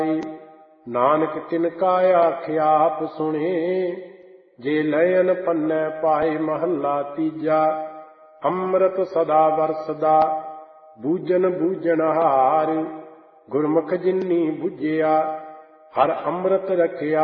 नानक तिनका आख्या आप सुने, जे लयन पन्नै पाए महला तीजा। अमृत सदा बरसदा बूझन बूझन हार, गुरमुख जिन्नी बुझिया हर अमृत रखिया